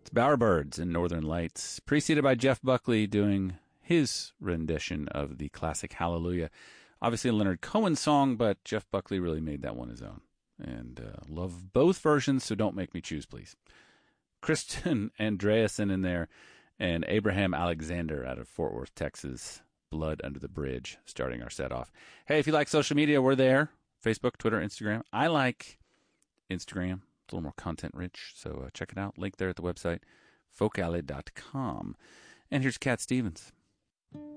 It's Bowerbirds and Northern Lights, preceded by Jeff Buckley doing his rendition of the classic Hallelujah. Obviously a Leonard Cohen song, but Jeff Buckley really made that one his own. And love both versions, so don't make me choose, please. Kristen Andreasen in there, and Abraham Alexander out of Fort Worth, Texas. Blood Under the Bridge, starting our set off. Hey, if you like social media, we're there. Facebook, Twitter, Instagram. I like Instagram. It's a little more content-rich, so check it out. Link there at the website, folkalley.com. And here's Cat Stevens.